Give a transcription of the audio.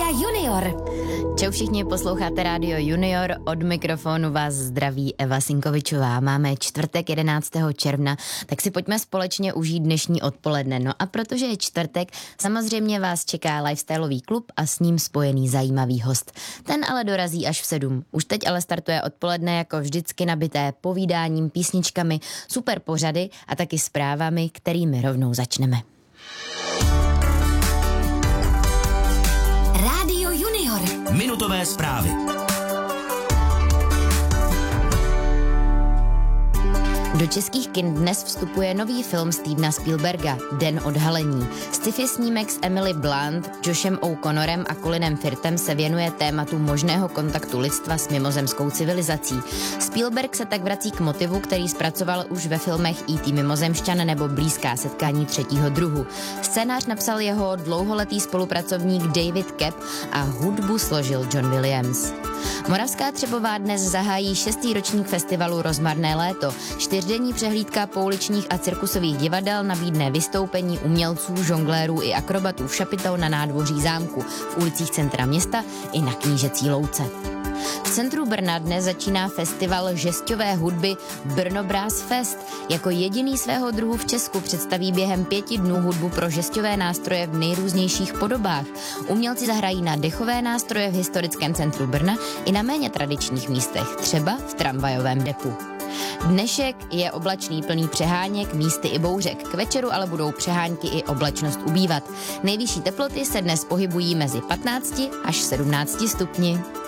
Junior. Čau všichni, posloucháte Rádio Junior, od mikrofonu vás zdraví Eva Sinkovičová. Máme čtvrtek 11. června, tak si pojďme společně užít dnešní odpoledne. No a protože je čtvrtek, samozřejmě vás čeká lifestyleový klub a s ním spojený zajímavý host. Ten ale dorazí až v 7. Už teď ale startuje odpoledne jako vždycky nabité povídáním, písničkami, super pořady a taky zprávami, kterými rovnou začneme. Rádio Junior. Minutové zprávy. Do českých kin dnes vstupuje nový film Stevena Spielberga, Den odhalení. Sci-fi snímek s Emily Blunt, Joshem O'Connorem a Colinem Firthem se věnuje tématu možného kontaktu lidstva s mimozemskou civilizací. Spielberg se tak vrací k motivu, který zpracoval už ve filmech E.T. mimozemšťan nebo Blízká setkání třetího druhu. Scénář napsal jeho dlouholetý spolupracovník David Koepp a hudbu složil John Williams. Moravská Třebová dnes zahájí 6. ročník festivalu Rozmarné léto. 4denní přehlídka pouličních a cirkusových divadel nabídne vystoupení umělců, žonglérů i akrobatů v šapitou na nádvoří zámku, v ulicích centra města i na Knížecí louce. V centru Brna dnes začíná festival žesťové hudby Brno Brass Fest. Jako jediný svého druhu v Česku představí během 5 dnů hudbu pro žesťové nástroje v nejrůznějších podobách. Umělci zahrají na dechové nástroje v historickém centru Brna i na méně tradičních místech, třeba v tramvajovém depu. Dnešek je oblačný, plný přeháněk, místy i bouřek. K večeru ale budou přehánky i oblačnost ubývat. Nejvyšší teploty se dnes pohybují mezi 15 až 17 stupni.